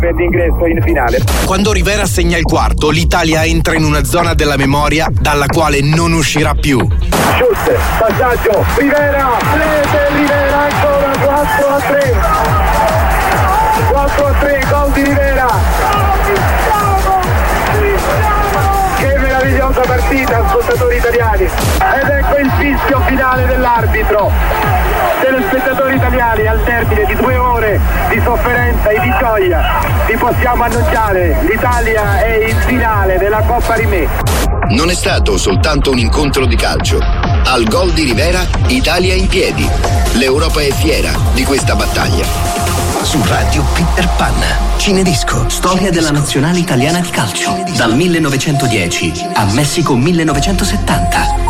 per l'ingresso in finale. Quando Rivera segna il quarto, l'Italia entra in una zona della memoria dalla quale non uscirà più. Shoot, passaggio, Rivera, rete Rivera, ancora 4-3. 4-3, gol di Rivera. Che meravigliosa partita, ascoltatori italiani. Ed ecco il fischio finale dell'arbitro. Telespettatori italiani, al termine di 2 ore di sofferenza e di gioia, vi possiamo annunciare: l'Italia è in finale della Coppa Rimè. Non è stato soltanto un incontro di calcio. Al gol di Rivera, Italia in piedi. L'Europa è fiera di questa battaglia. Su Radio Peter Pan. Cinedisco, storia della nazionale italiana di calcio. Dal 1910 a Messico 1970.